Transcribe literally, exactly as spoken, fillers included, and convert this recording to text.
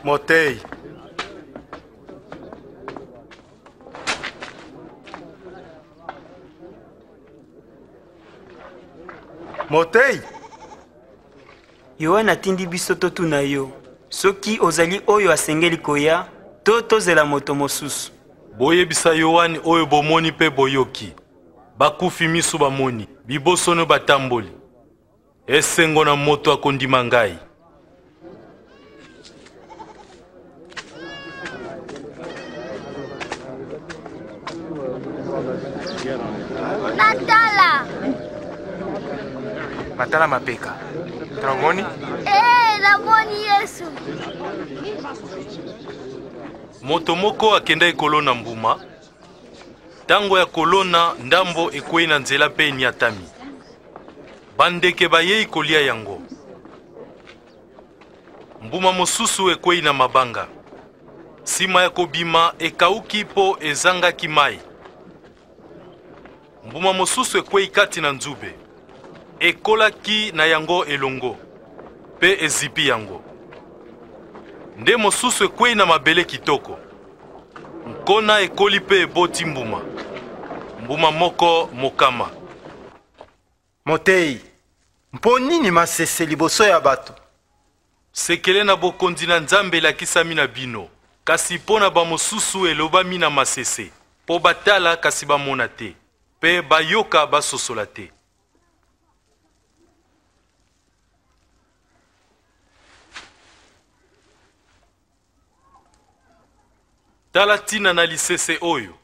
Motei. Motei. Yohana atindi biso totuna yo. Soki ozali oyo asengeli koya, to tozela moto mosusu. Boyebisa Yohani oyo bomoni pe boyoki. Bakufi misu bamoni, bibosono batamboli. Esengo na moto akondima ngai. Matala. Matala mapeka. Tromoni? Eh, namoni Yesu. Moto moko akenda ekolona mbuma. Tango ya kolona ndambo ekwei na nzela pe niatami. Bandeke bayei kolia yango. Mbuma mosusu ekwei na mabanga. Sima ya kobima ekauki po ezangaki mai. Mbuma mosusu ekwei kati na nzube. Ekolaki na yango elongo. Pe ezipi yango. Nde mosusu ekwei na mabele kitoko. Nkona ekoli pe eboti mbuma. Mbuma moko mokama. Motei. Mpo nini masese liboso ya bato? Sekele na bokonzi na Nzambe elakisami na bino. Kasi po na bamosusu elobami na masese. Po batala kasi bamona te. Pe bayoka basosola te. Tala tina na lisese oyo.